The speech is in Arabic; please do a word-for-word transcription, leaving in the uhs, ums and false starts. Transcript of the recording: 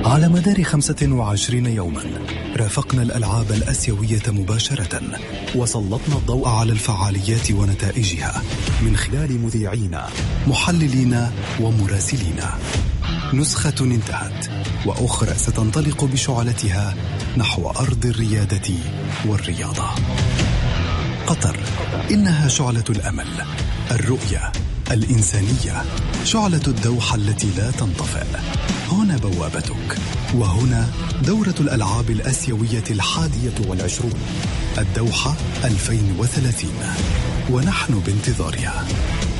على مدار خمسة وعشرين يوما رافقنا الألعاب الآسيوية مباشرة، وسلطنا الضوء على الفعاليات ونتائجها من خلال مذيعين، محللين ومراسلين. نسخة انتهت وأخرى ستنطلق بشعلتها نحو أرض الريادة والرياضة. قطر، إنها شعلة الأمل، الرؤية، الإنسانية، شعلة الدوحة التي لا تنطفئ. هنا بوابتك، وهنا دورة الألعاب الآسيوية الحادية والعشرون، الدوحة ألفين وثلاثين، ونحن بانتظارها.